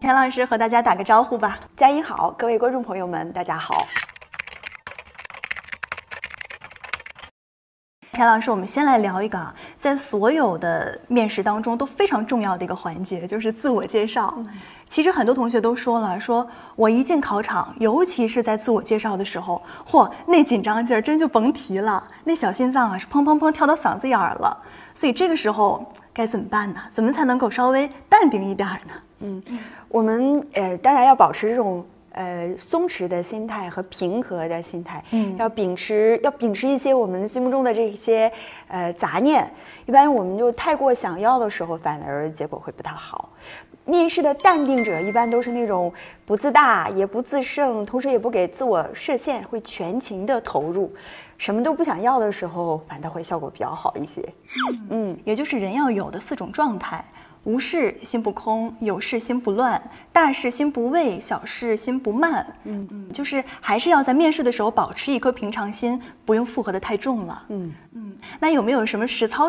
田老师和大家打个招呼吧。 佳音好，各位观众朋友们，大家好。 田老师，我们先来聊一个在所有的面试当中都非常重要的一个环节，就是自我介绍。其实很多同学都说了，说我一进考场，尤其是在自我介绍的时候，嚯，那紧张劲儿真就甭提了，那小心脏啊是砰砰砰跳到嗓子眼儿了。所以这个时候该怎么办呢？怎么才能够稍微淡定一点呢？ 我们当然要保持这种松弛的心态和平和的心态，要秉持一些我们心目中的这些杂念。一般我们就太过想要的时候，反而结果会不太好。面试的淡定者一般都是那种不自大也不自胜，同时也不给自我设限，会全情的投入。什么都不想要的时候，反倒会效果比较好一些。 也就是人要有的4种状态：无事心不空，有事心不乱，大事心不畏，小事心不慢。就是还是要在面试的时候保持一颗平常心，不用负荷的太重了。那有没有什么实操